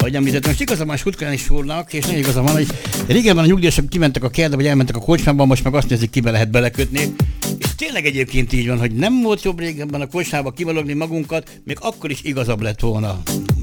ahogy említettem, most igaza van Sutkanis úrnak, és nagyon igaza van, hogy régebben a nyugdíjasok kimentek a kertbe, vagy elmentek a kocsmába, most meg azt nézik, kibe lehet belekötni. És tényleg egyébként így van, hogy nem volt jobb régebben a kocsmába kivalogni magunkat, még akkor is igazabb lett volna.